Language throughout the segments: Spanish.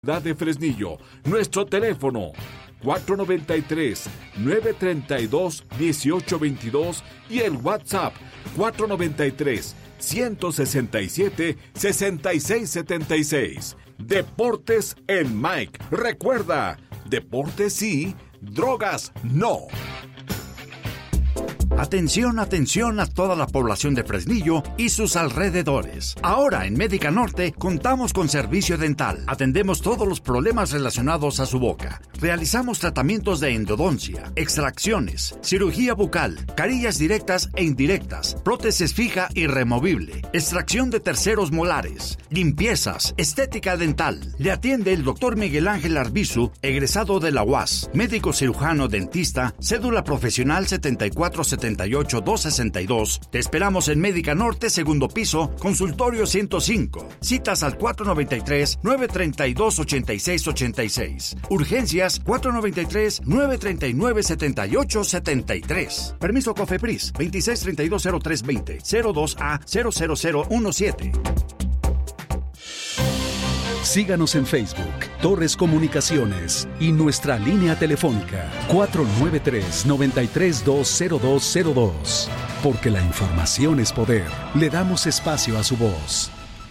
Ciudad de Fresnillo. Nuestro teléfono 493-932-1822 y el WhatsApp 493-167-6676. Deportes en Mike. Recuerda, deportes sí, drogas no. Atención, atención a toda la población de Fresnillo y sus alrededores. Ahora en Médica Norte contamos con servicio dental. Atendemos todos los problemas relacionados a su boca. Realizamos tratamientos de endodoncia, extracciones, cirugía bucal, carillas directas e indirectas, prótesis fija y removible, extracción de terceros molares, limpiezas, estética dental. Le atiende el Dr. Miguel Ángel Arbizu, egresado de la UAS, médico cirujano dentista, cédula profesional 7478-262. Te esperamos en Médica Norte, segundo piso, consultorio 105. Citas al 493-932-8686. Urgencias 493-939-7873. Permiso COFEPRIS 26320320 02A 00017. Síganos en Facebook, Torres Comunicaciones, y nuestra línea telefónica 493-9320202. Porque la información es poder. Le damos espacio a su voz.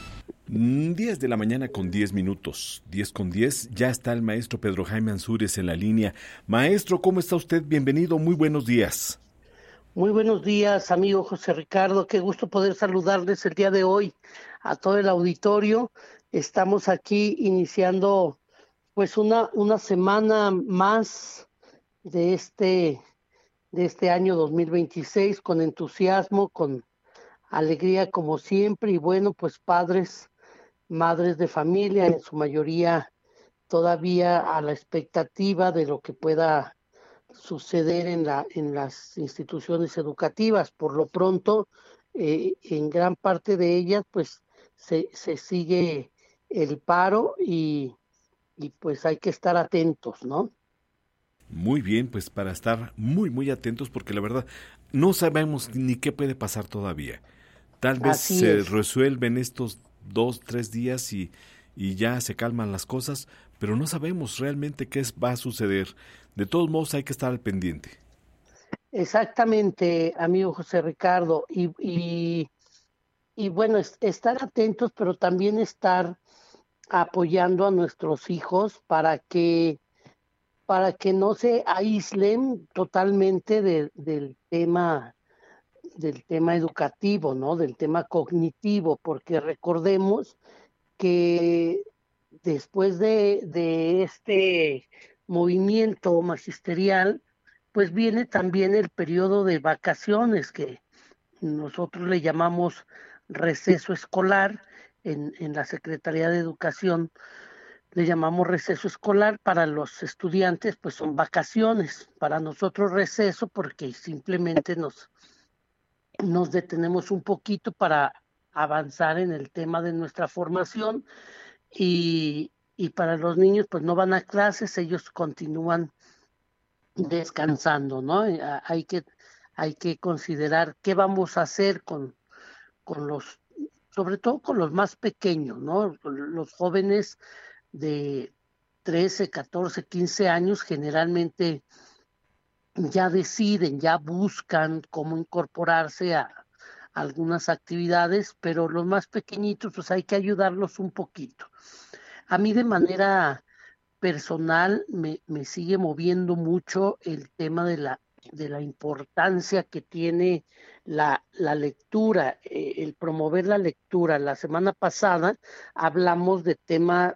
10 de la mañana con 10 minutos. 10 con 10. Ya está el maestro Pedro Jaime Ansúrez en la línea. Maestro, ¿cómo está usted? Bienvenido. Muy buenos días. Muy buenos días, amigo José Ricardo. Qué gusto poder saludarles el día de hoy a todo el auditorio. Estamos aquí iniciando pues una semana más de este año 2026 con entusiasmo, con alegría como siempre, y bueno, pues padres, madres de familia, en su mayoría todavía a la expectativa de lo que pueda suceder en las instituciones educativas. Por lo pronto, en gran parte de ellas pues se sigue el paro y pues hay que estar atentos, ¿no? Muy bien, pues para estar muy, muy atentos, porque la verdad no sabemos ni qué puede pasar todavía. Tal vez se resuelven estos 2, 3 días y ya se calman las cosas, pero no sabemos realmente qué va a suceder. De todos modos hay que estar al pendiente. Exactamente, amigo José Ricardo, y bueno, estar atentos, pero también estar apoyando a nuestros hijos para que no se aíslen totalmente del tema educativo, ¿no? Del tema cognitivo, porque recordemos que después de este movimiento magisterial, pues viene también el periodo de vacaciones que nosotros le llamamos receso escolar. En la Secretaría de Educación le llamamos receso escolar. Para los estudiantes pues son vacaciones, para nosotros receso porque simplemente nos detenemos un poquito para avanzar en el tema de nuestra formación, y para los niños pues no van a clases, ellos continúan descansando, ¿no? Hay que considerar qué vamos a hacer con sobre todo con los más pequeños, ¿no? Los jóvenes de 13, 14, 15 años generalmente ya deciden, ya buscan cómo incorporarse a algunas actividades, pero los más pequeñitos pues hay que ayudarlos un poquito. A mí de manera personal me sigue moviendo mucho el tema de la importancia que tiene la lectura, el promover la lectura. La semana pasada hablamos de temas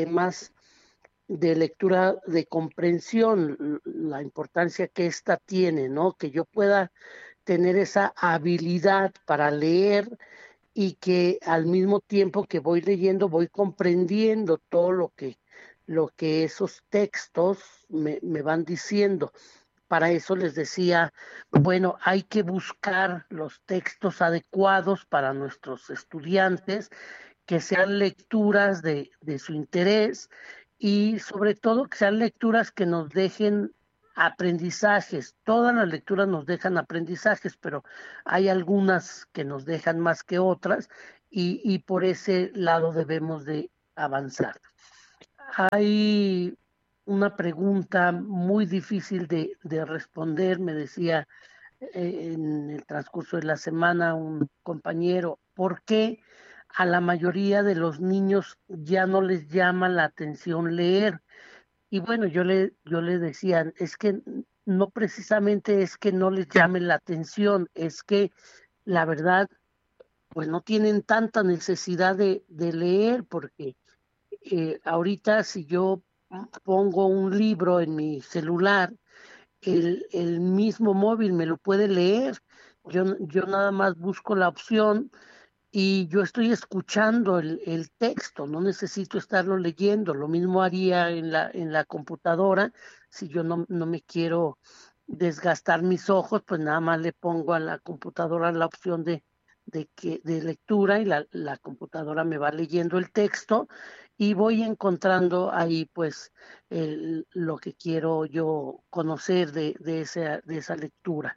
de lectura de comprensión, la importancia que ésta tiene, ¿no? Que yo pueda tener esa habilidad para leer y que al mismo tiempo que voy leyendo voy comprendiendo todo lo que esos textos me van diciendo. Para eso les decía, bueno, hay que buscar los textos adecuados para nuestros estudiantes, que sean lecturas de su interés, y sobre todo que sean lecturas que nos dejen aprendizajes. Todas las lecturas nos dejan aprendizajes, pero hay algunas que nos dejan más que otras, y por ese lado debemos de avanzar. Hay una pregunta muy difícil de responder, me decía en el transcurso de la semana un compañero, ¿por qué a la mayoría de los niños ya no les llama la atención leer? Y bueno, yo le decía, es que no precisamente es que no les llame la atención, es que la verdad, pues no tienen tanta necesidad de leer, porque ahorita si yo pongo un libro en mi celular, el mismo móvil me lo puede leer. Yo nada más busco la opción y yo estoy escuchando el texto, no necesito estarlo leyendo. Lo mismo haría en la computadora. Si yo no me quiero desgastar mis ojos, pues nada más le pongo a la computadora la opción de lectura y la computadora me va leyendo el texto y voy encontrando ahí pues lo que quiero yo conocer de esa lectura.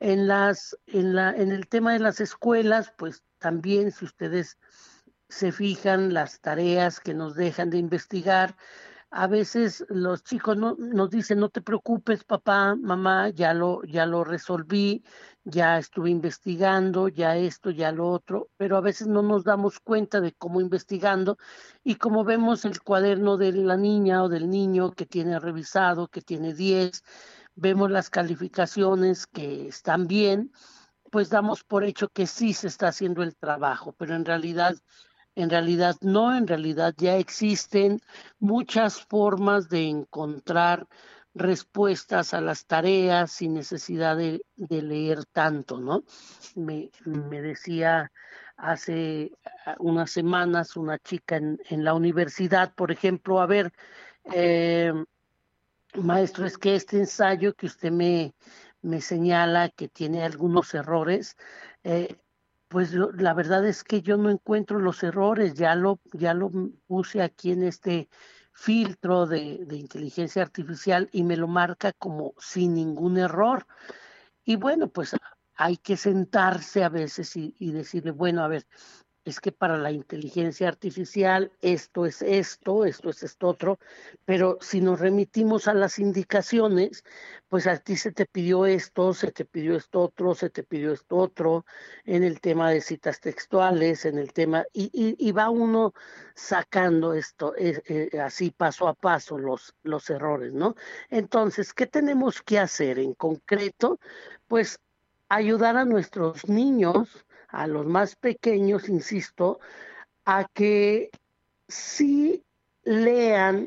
En el tema de las escuelas, pues también si ustedes se fijan las tareas que nos dejan de investigar, a veces los chicos nos dicen, no te preocupes, papá, mamá, ya lo resolví, ya estuve investigando, ya esto, ya lo otro, pero a veces no nos damos cuenta de cómo investigando y como vemos el cuaderno de la niña o del niño que tiene revisado, que tiene 10, vemos las calificaciones que están bien, pues damos por hecho que sí se está haciendo el trabajo, pero en realidad no, en realidad ya existen muchas formas de encontrar respuestas a las tareas sin necesidad de leer tanto, ¿no? Me decía hace unas semanas una chica en la universidad, por ejemplo, a ver, eh, maestro, es que este ensayo que usted me señala que tiene algunos errores, eh, pues la verdad es que yo no encuentro los errores, ya lo puse aquí en este filtro de inteligencia artificial y me lo marca como sin ningún error. Y bueno, pues hay que sentarse a veces y decirle, bueno, a ver, es que para la inteligencia artificial esto es esto otro, pero si nos remitimos a las indicaciones, pues a ti se te pidió esto, se te pidió esto otro, se te pidió esto otro, en el tema de citas textuales, en el tema, y va uno sacando esto, así paso a paso los errores, ¿no? Entonces, ¿qué tenemos que hacer en concreto? Pues ayudar a nuestros niños, a los más pequeños, insisto, a que sí lean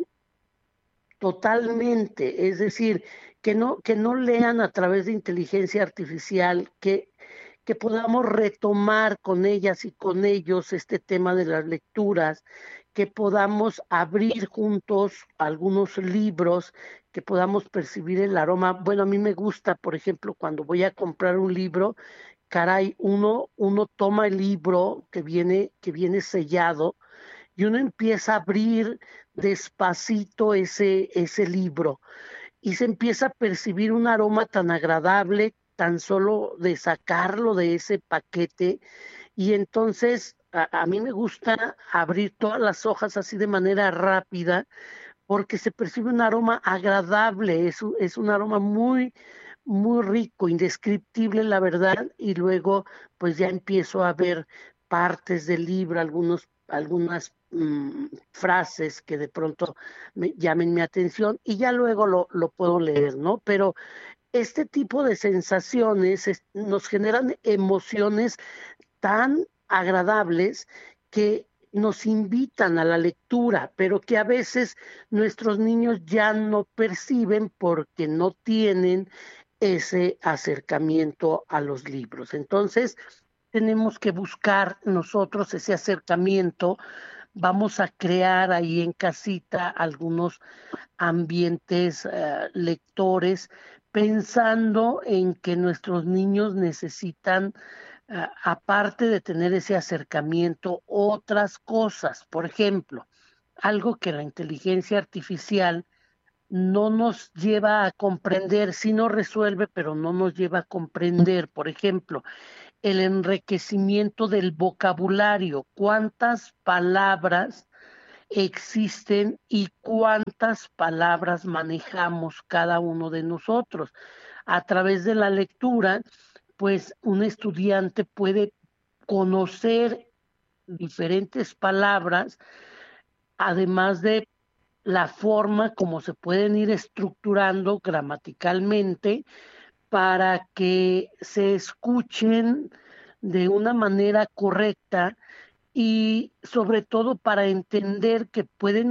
totalmente, es decir, que no lean a través de inteligencia artificial, que podamos retomar con ellas y con ellos este tema de las lecturas, que podamos abrir juntos algunos libros, que podamos percibir el aroma. Bueno, a mí me gusta, por ejemplo, cuando voy a comprar un libro, caray, uno toma el libro que viene sellado y uno empieza a abrir despacito ese libro y se empieza a percibir un aroma tan agradable tan solo de sacarlo de ese paquete y entonces a mí me gusta abrir todas las hojas así de manera rápida porque se percibe un aroma agradable, es un aroma muy, muy rico, indescriptible la verdad, y luego pues ya empiezo a ver partes del libro, algunas frases que de pronto me llamen mi atención y ya luego lo puedo leer, ¿no? Pero este tipo de sensaciones nos generan emociones tan agradables que nos invitan a la lectura, pero que a veces nuestros niños ya no perciben porque no tienen ese acercamiento a los libros. Entonces, tenemos que buscar nosotros ese acercamiento. Vamos a crear ahí en casita algunos ambientes lectores, pensando en que nuestros niños necesitan, aparte de tener ese acercamiento, otras cosas. Por ejemplo, algo que la inteligencia artificial no nos lleva a comprender, sí nos resuelve, pero no nos lleva a comprender. Por ejemplo, el enriquecimiento del vocabulario, cuántas palabras existen y cuántas palabras manejamos cada uno de nosotros. A través de la lectura, pues un estudiante puede conocer diferentes palabras, además de la forma como se pueden ir estructurando gramaticalmente para que se escuchen de una manera correcta y sobre todo para entender que pueden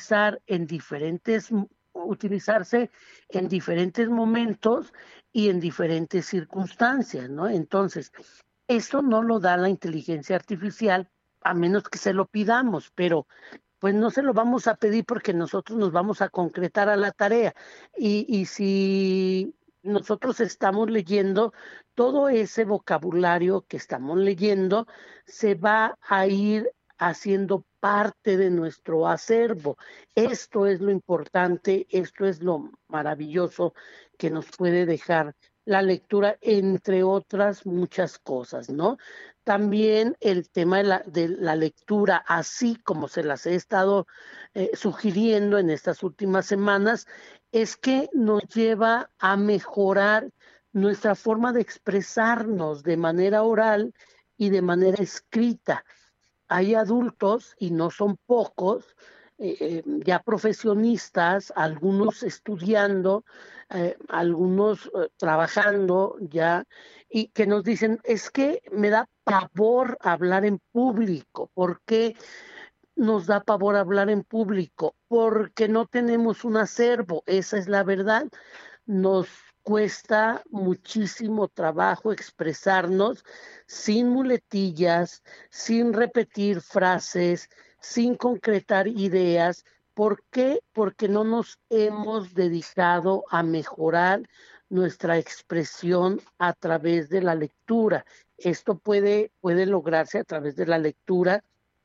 utilizarse en diferentes momentos y en diferentes circunstancias, ¿no? Entonces, eso no lo da la inteligencia artificial a menos que se lo pidamos, pero pues no se lo vamos a pedir porque nosotros nos vamos a concretar a la tarea. Y si nosotros estamos leyendo, todo ese vocabulario que estamos leyendo se va a ir haciendo parte de nuestro acervo. Esto es lo importante, esto es lo maravilloso que nos puede dejar la lectura, entre otras muchas cosas, ¿no? También el tema de la lectura, así como se las he estado sugiriendo en estas últimas semanas, es que nos lleva a mejorar nuestra forma de expresarnos de manera oral y de manera escrita. Hay adultos, y no son pocos, ya profesionistas, algunos estudiando, algunos trabajando ya, y que nos dicen, es que me da pavor hablar en público. ¿Por qué nos da pavor hablar en público? Porque no tenemos un acervo, esa es la verdad. Nos cuesta muchísimo trabajo expresarnos sin muletillas, sin repetir frases, sin concretar ideas. ¿Por qué? Porque no nos hemos dedicado a mejorar nuestra expresión a través de la lectura. Esto puede lograrse a través de la lectura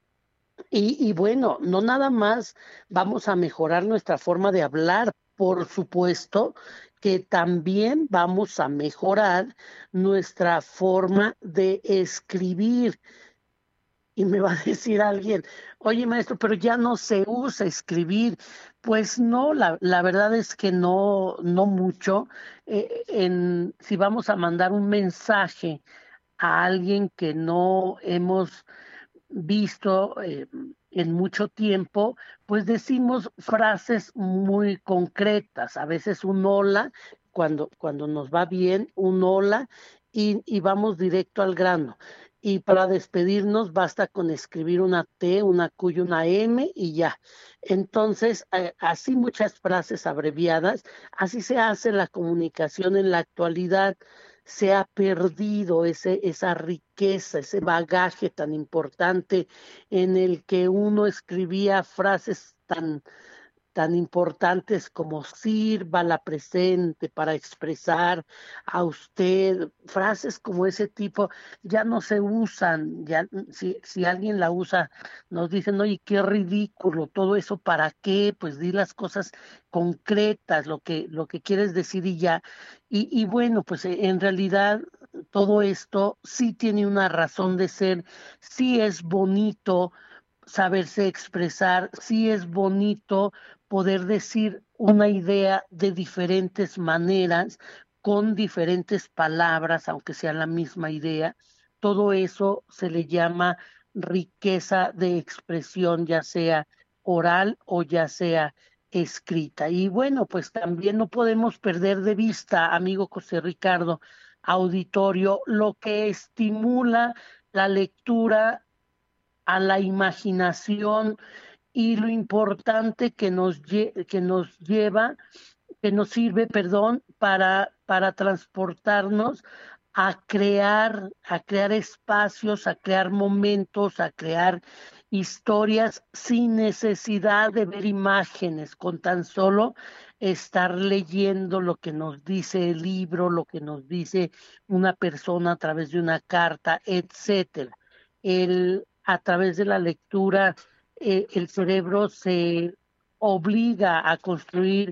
y bueno, no nada más vamos a mejorar nuestra forma de hablar, por supuesto que también vamos a mejorar nuestra forma de escribir. Y me va a decir alguien, oye maestro, pero ya no se usa escribir. Pues no, la verdad es que no, no mucho. Si vamos a mandar un mensaje a alguien que no hemos visto en mucho tiempo, pues decimos frases muy concretas, a veces un hola, cuando nos va bien, un hola, y vamos directo al grano. Y para despedirnos basta con escribir una T, una Q y una M y ya. Entonces, así muchas frases abreviadas, así se hace la comunicación en la actualidad. Se ha perdido esa riqueza, ese bagaje tan importante en el que uno escribía frases tan importantes como sirva la presente para expresar a usted, frases como ese tipo ya no se usan, ya si alguien la usa nos dicen, oye, qué ridículo, todo eso para qué, pues di las cosas concretas, lo que quieres decir y ya. Y bueno, pues en realidad todo esto sí tiene una razón de ser, sí es bonito saberse expresar, sí es bonito poder decir una idea de diferentes maneras, con diferentes palabras, aunque sea la misma idea. Todo eso se le llama riqueza de expresión, ya sea oral o ya sea escrita. Y bueno, pues también no podemos perder de vista, amigo José Ricardo, auditorio, lo que estimula la lectura a la imaginación y lo importante que nos lleva, que nos sirve, perdón, para transportarnos a crear espacios, a crear momentos, a crear historias sin necesidad de ver imágenes, con tan solo estar leyendo lo que nos dice el libro, lo que nos dice una persona a través de una carta, etcétera. A través de la lectura, el cerebro se obliga a construir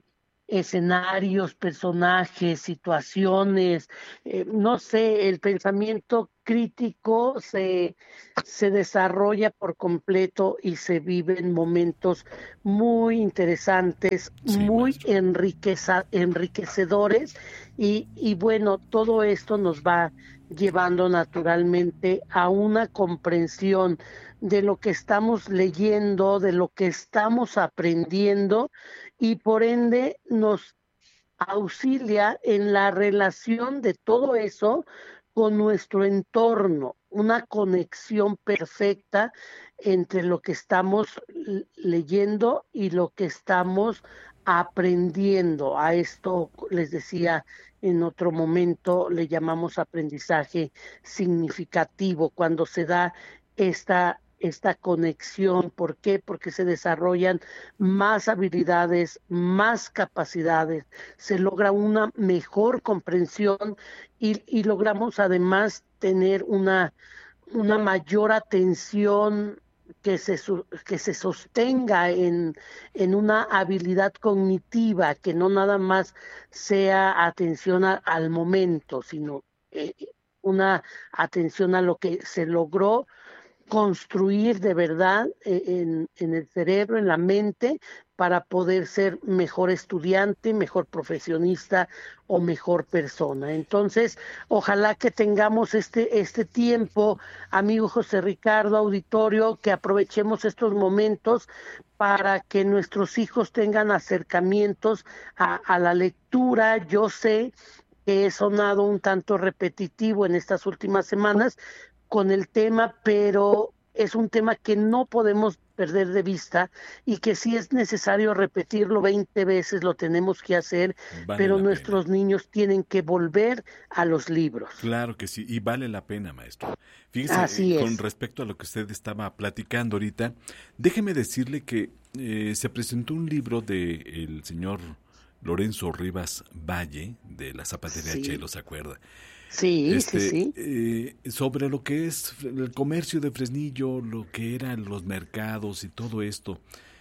escenarios, personajes, situaciones, no sé, el pensamiento crítico se desarrolla por completo y se viven momentos muy interesantes, Sí, muy maestro. enriquecedores y bueno, todo esto nos va llevando naturalmente a una comprensión de lo que estamos leyendo, de lo que estamos aprendiendo y por ende nos auxilia en la relación de todo eso con nuestro entorno, una conexión perfecta entre lo que estamos leyendo y lo que estamos aprendiendo. A esto les decía en otro momento, le llamamos aprendizaje significativo, cuando se da esta conexión. ¿Por qué? Porque se desarrollan más habilidades, más capacidades, se logra una mejor comprensión y logramos además tener una mayor atención que se sostenga en una habilidad cognitiva, que no nada más sea atención al momento, sino una atención a lo que se logró construir de verdad en el cerebro, en la mente, para poder ser mejor estudiante, mejor profesionista o mejor persona. Entonces, ojalá que tengamos este tiempo, amigo José Ricardo, auditorio, que aprovechemos estos momentos para que nuestros hijos tengan acercamientos a la lectura. Yo sé que he sonado un tanto repetitivo en estas últimas semanas con el tema, pero es un tema que no podemos perder de vista y que si es necesario repetirlo 20 veces, lo tenemos que hacer, Vale pero la pena. nuestros niños tienen que volver a los libros. Claro que sí, y vale la pena, maestro. Fíjese, Así con es. respecto a lo que usted estaba platicando ahorita, déjeme decirle que se presentó un libro de el señor Lorenzo Rivas Valle, de la Zapatería Sí, Chelo, ¿se acuerda? sí, sí, sí. Sobre lo que es el comercio de Fresnillo, lo que eran los mercados y todo esto.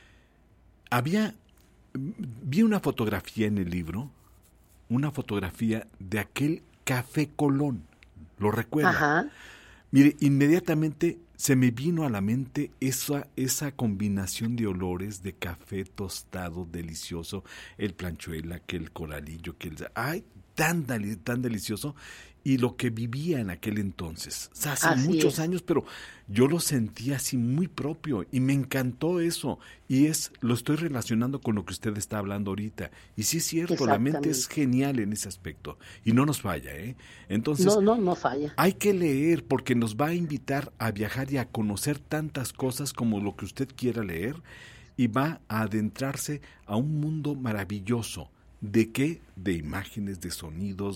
Había, vi una fotografía en el libro, una fotografía de aquel Café Colón, ¿lo recuerda? Ajá, Mire, inmediatamente se me vino a la mente esa combinación de olores de café tostado delicioso, el planchuela, que el coralillo, que el... ¡Ay! Tan delicioso, y lo que vivía en aquel entonces, o sea, hace así muchos es. años, pero yo lo sentía así muy propio y me encantó eso, y lo estoy relacionando con lo que usted está hablando ahorita, y sí es cierto, la mente es Exactamente. genial en ese aspecto, y no nos falla, ¿eh? Entonces, No, no, no falla. hay que leer porque nos va a invitar a viajar y a conocer tantas cosas como lo que usted quiera leer y va a adentrarse a un mundo maravilloso. ¿De qué? De imágenes, de sonidos,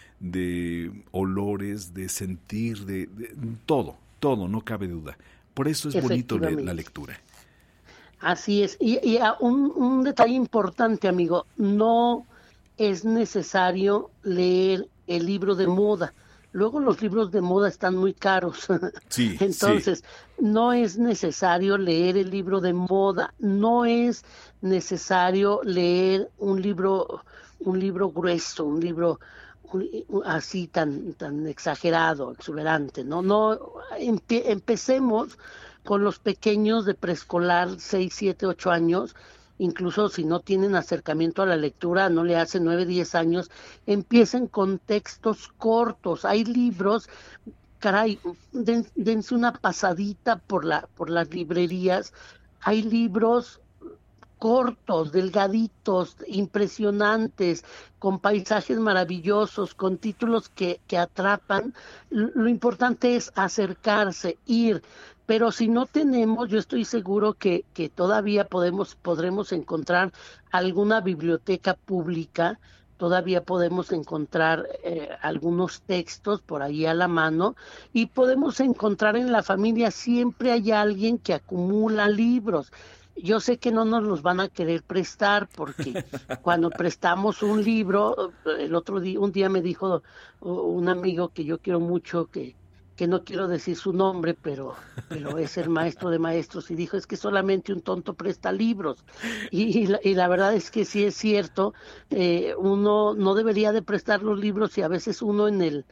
de olores, de sentir, de todo, todo, no cabe duda. Por eso es bonito la Efectivamente. lectura. Así es. Un detalle importante, amigo, no es necesario leer el libro de moda. Luego los libros de moda están muy caros. Sí, sí, Entonces, no es necesario leer el libro de moda, no es necesario leer un libro grueso, un libro así tan exagerado, exuberante, ¿no? No, empecemos con los pequeños de preescolar, 6, 7, 8 años, incluso si no tienen acercamiento a la lectura, no le hacen 9, 10 años, empiecen con textos cortos. Hay libros, caray, dense una pasadita por las librerías. Hay libros cortos, delgaditos, impresionantes, con paisajes maravillosos, con títulos que atrapan. Lo importante es acercarse, ir, pero si no tenemos, yo estoy seguro que todavía podremos encontrar alguna biblioteca pública, todavía podemos encontrar algunos textos por ahí a la mano y podemos encontrar en la familia, siempre hay alguien que acumula libros. Yo sé que no nos los van a querer prestar porque cuando prestamos un libro, un día me dijo un amigo que yo quiero mucho, que no quiero decir su nombre, pero es el maestro de maestros, y dijo, es que solamente un tonto presta libros. Y la verdad es que sí es cierto, uno no debería de prestar los libros y a veces uno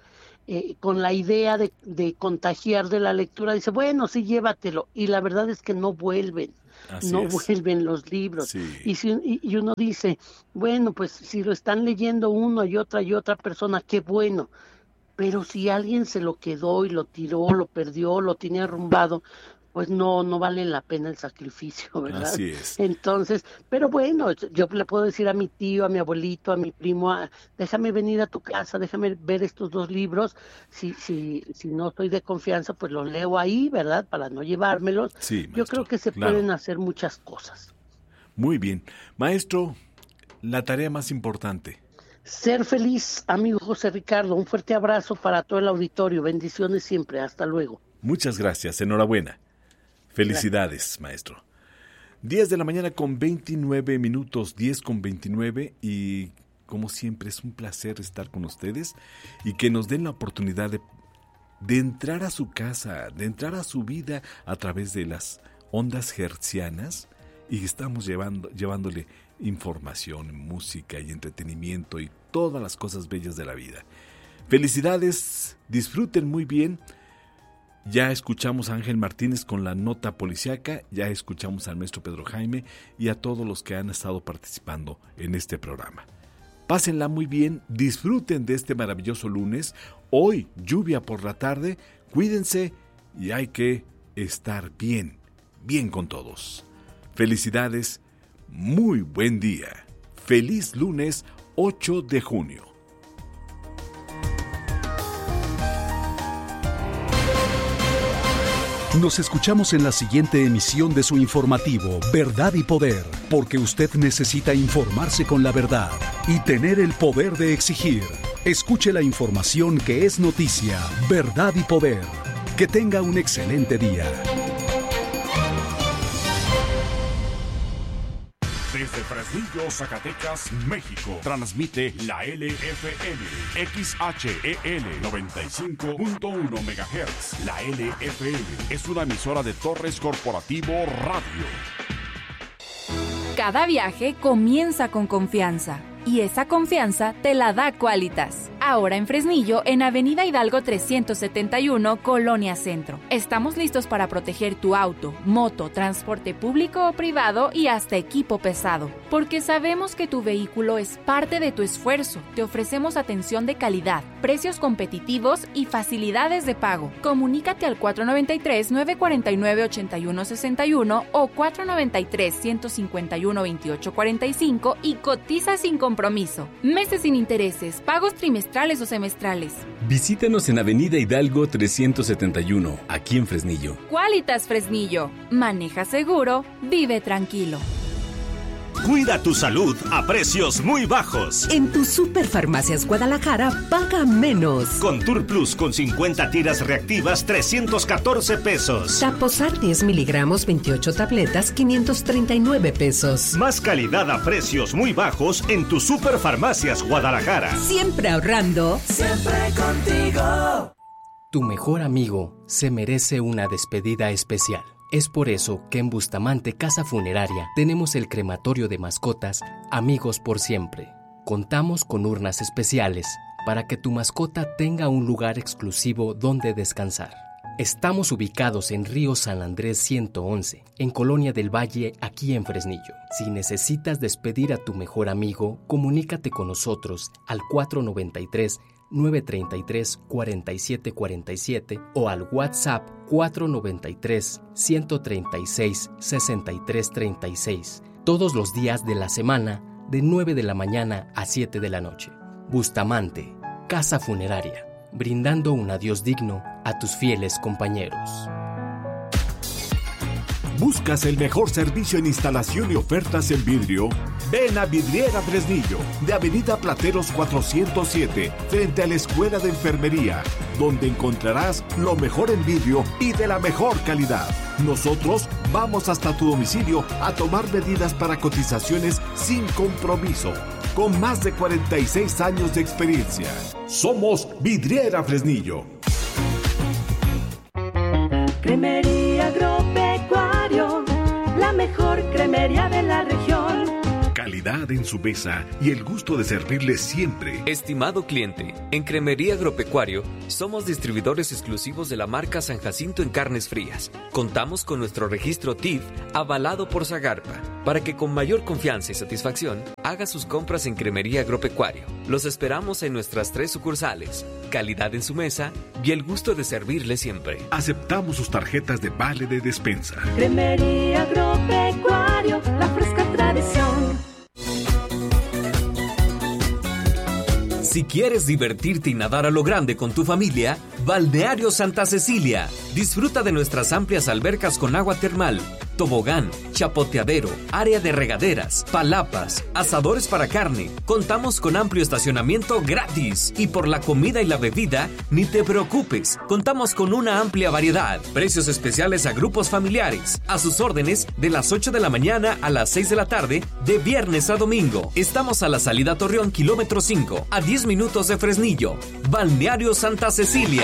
con la idea de contagiar de la lectura, dice, bueno, sí, llévatelo, y la verdad es que no vuelven. Vuelven los libros. Sí. Y uno dice, bueno, pues si lo están leyendo uno y otra persona, qué bueno, pero si alguien se lo quedó y lo tiró, lo perdió, lo tiene arrumbado, pues no vale la pena el sacrificio, ¿verdad? Así es. Entonces, pero bueno, yo le puedo decir a mi tío, a mi abuelito, a mi primo, déjame venir a tu casa, déjame ver estos 2 libros, si no estoy de confianza, pues los leo ahí, ¿verdad? Para no llevármelos. Sí, maestro, yo creo que se pueden hacer muchas cosas. Muy bien. Maestro, la tarea más importante. Ser feliz, amigo José Ricardo. Un fuerte abrazo para todo el auditorio. Bendiciones siempre. Hasta luego. Muchas gracias. Enhorabuena. Felicidades, maestro. 10 de la mañana con 29 minutos, 10 con 29, y como siempre es un placer estar con ustedes y que nos den la oportunidad de entrar a su casa, de entrar a su vida a través de las ondas hertzianas, y estamos llevándole información, música y entretenimiento y todas las cosas bellas de la vida. Felicidades, disfruten muy bien. Ya escuchamos a Ángel Martínez con la nota policíaca, ya escuchamos al maestro Pedro Jaime y a todos los que han estado participando en este programa. Pásenla muy bien, disfruten de este maravilloso lunes. Hoy, lluvia por la tarde, cuídense y hay que estar bien con todos. Felicidades, muy buen día. Feliz lunes 8 de junio. Nos escuchamos en la siguiente emisión de su informativo Verdad y Poder, porque usted necesita informarse con la verdad y tener el poder de exigir. Escuche la información que es noticia, Verdad y Poder. Que tenga un excelente día. Desde Fresnillo, Zacatecas, México, transmite la LFM, XHEL 95.1 MHz. La LFM es una emisora de Torres Corporativo Radio. Cada viaje comienza con confianza. Y esa confianza te la da Quálitas. Ahora en Fresnillo, en Avenida Hidalgo 371, Colonia Centro. Estamos listos para proteger tu auto, moto, transporte público o privado y hasta equipo pesado. Porque sabemos que tu vehículo es parte de tu esfuerzo. Te ofrecemos atención de calidad, precios competitivos y facilidades de pago. Comunícate al 493-949-8161 o 493-151-2845 y cotiza sin compromiso. Meses sin intereses, pagos trimestrales o semestrales. Visítanos en Avenida Hidalgo 371, aquí en Fresnillo. Quálitas Fresnillo. Maneja seguro, vive tranquilo. Cuida tu salud a precios muy bajos. En tu Superfarmacias Guadalajara, paga menos. Contour Plus con 50 tiras reactivas, 314 pesos. Taposar 10 miligramos, 28 tabletas, 539 pesos. Más calidad a precios muy bajos en tu Superfarmacias Guadalajara. Siempre ahorrando. Siempre contigo. Tu mejor amigo se merece una despedida especial. Es por eso que en Bustamante Casa Funeraria tenemos el crematorio de mascotas Amigos por Siempre. Contamos con urnas especiales para que tu mascota tenga un lugar exclusivo donde descansar. Estamos ubicados en Río San Andrés 111, en Colonia del Valle, aquí en Fresnillo. Si necesitas despedir a tu mejor amigo, comunícate con nosotros al 493-933-4747 o al WhatsApp 493-136-6336, todos los días de la semana, de 9 de la mañana a 7 de la noche. Bustamante, Casa Funeraria, brindando un adiós digno a tus fieles compañeros. ¿Buscas el mejor servicio en instalación y ofertas en vidrio? Ven a Vidriera Fresnillo, de Avenida Plateros 407, frente a la Escuela de Enfermería, donde encontrarás lo mejor en vidrio y de la mejor calidad. Nosotros vamos hasta tu domicilio a tomar medidas para cotizaciones sin compromiso, con más de 46 años de experiencia. Somos Vidriera Fresnillo. Cremería Agropecuario, la mejor cremería de la región. calidad en su mesa y el gusto de servirle siempre. Estimado cliente, en Cremería Agropecuario somos distribuidores exclusivos de la marca San Jacinto en carnes frías. Contamos con nuestro registro TIF avalado por Zagarpa para que con mayor confianza y satisfacción haga sus compras en Cremería Agropecuario. Los esperamos en nuestras 3 sucursales. Calidad en su mesa y el gusto de servirle siempre. Aceptamos sus tarjetas de vale de despensa. Cremería Agropecuario, la fresca tradición. Si quieres divertirte y nadar a lo grande con tu familia, Balneario Santa Cecilia. Disfruta de nuestras amplias albercas con agua termal, tobogán, chapoteadero, área de regaderas, palapas, asadores para carne. Contamos con amplio estacionamiento gratis. Y por la comida y la bebida, ni te preocupes. Contamos con una amplia variedad. Precios especiales a grupos familiares. A sus órdenes de las 8 de la mañana a las 6 de la tarde, de viernes a domingo. Estamos a la salida Torreón, kilómetro 5, a 10 minutos de Fresnillo. Balneario Santa Cecilia.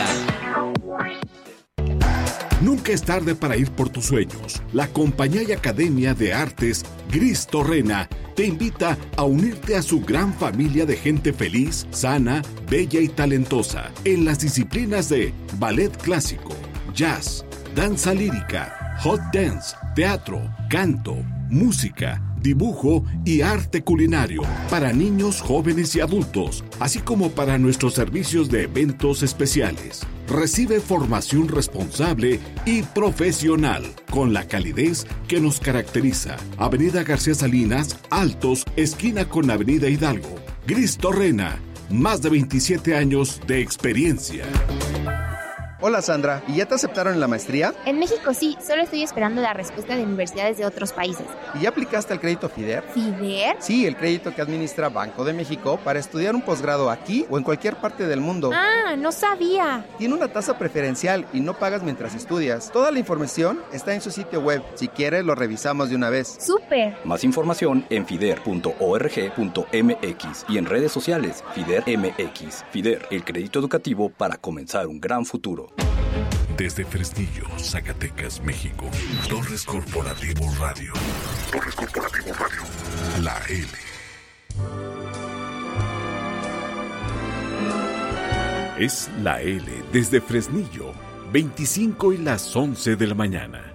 Nunca es tarde para ir por tus sueños. La Compañía y Academia de Artes Gris Torrena te invita a unirte a su gran familia de gente feliz, sana, bella y talentosa en las disciplinas de ballet clásico, jazz, danza lírica, hot dance, teatro, canto, música, dibujo y arte culinario para niños, jóvenes y adultos, así como para nuestros servicios de eventos especiales. Recibe formación responsable y profesional con la calidez que nos caracteriza. Avenida García Salinas, Altos, esquina con Avenida Hidalgo. Gris Torrena, más de 27 años de experiencia. Hola Sandra, ¿y ya te aceptaron en la maestría? En México sí, solo estoy esperando la respuesta de universidades de otros países. ¿Y ya aplicaste al crédito FIDER? ¿FIDER? Sí, el crédito que administra Banco de México para estudiar un posgrado aquí o en cualquier parte del mundo. Ah, no sabía. Tiene una tasa preferencial y no pagas mientras estudias. Toda la información está en su sitio web. Si quieres, lo revisamos de una vez. ¡Súper! Más información en fider.org.mx y en redes sociales FIDER MX. FIDER, el crédito educativo para comenzar un gran futuro. Desde Fresnillo, Zacatecas, México. Torres Corporativo Radio. Torres Corporativo Radio. La L. Es la L desde Fresnillo, 25 y las 11 de la mañana.